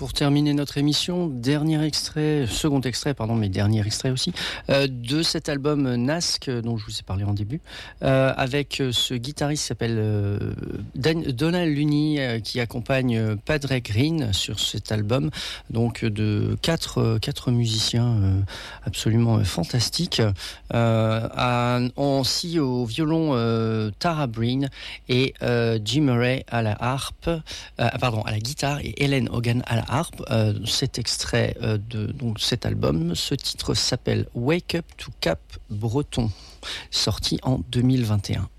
pour terminer notre émission, second extrait, mais dernier extrait aussi, de cet album Nask, dont je vous ai parlé en début, avec ce guitariste qui s'appelle Donald Lunny, qui accompagne Padre Green sur cet album, donc de quatre musiciens absolument fantastiques, aussi au violon Tara Breen et Jim Murray à la harpe, à la guitare, et Helen Hogan à la harpe. Cet extrait de cet album, ce titre s'appelle Wake Up to Cap Breton, sorti en 2021.